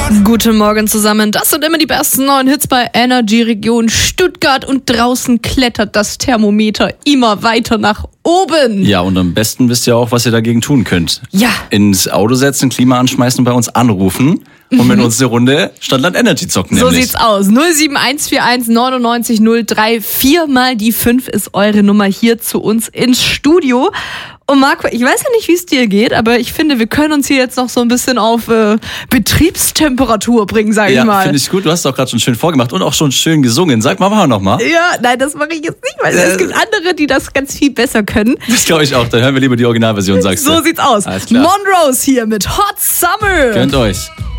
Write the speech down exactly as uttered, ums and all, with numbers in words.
Guten Morgen zusammen. Das sind immer die besten neuen Hits bei Energy Region Stuttgart und draußen klettert das Thermometer immer weiter nach oben. Ja, und am besten wisst ihr auch, was ihr dagegen tun könnt. Ja. Ins Auto setzen, Klima anschmeißen und bei uns anrufen und Mhm. mit uns eine Runde Stadtland Energy zocken. So nämlich. sieht's aus. null sieben eins vier eins neunundneunzig null drei. Viermal die fünf ist eure Nummer hier zu uns ins Studio. Und Marco, ich weiß ja nicht, wie es dir geht, aber ich finde, wir können uns hier jetzt noch so ein bisschen auf äh, Betriebstemperatur bringen, sag Ja, ich mal. finde ich gut. Du hast es auch gerade schon schön vorgemacht und auch schon schön gesungen. Sag mal, machen wir noch mal. Ja, nein, das mache ich jetzt nicht, weil Äh, es gibt andere, die das ganz viel besser können. Das glaube ich auch. Dann hören wir lieber die Originalversion, sagst du. So sieht's aus. Alles klar. Monrose hier mit Hot Summer. Gönnt euch.